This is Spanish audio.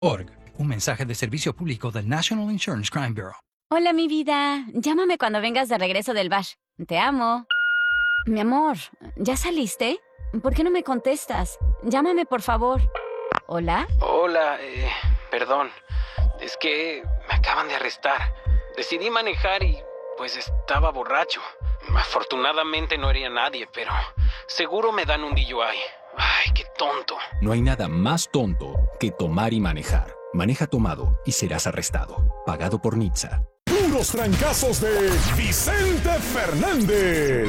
Un mensaje de servicio público del National Insurance Crime Bureau. Hola, mi vida. Llámame cuando vengas de regreso del bar. Te amo. Mi amor, ¿ya saliste? ¿Por qué no me contestas? Llámame, por favor. ¿Hola? Hola, perdón. Es que me acaban de arrestar. Decidí manejar y, pues, estaba borracho. Afortunadamente no hería a nadie, pero seguro me dan un DUI. Ay, qué tonto. No hay nada más tonto que tomar y manejar. Maneja tomado y serás arrestado. Pagado por NHTSA. Puros trancazos de Vicente Fernández.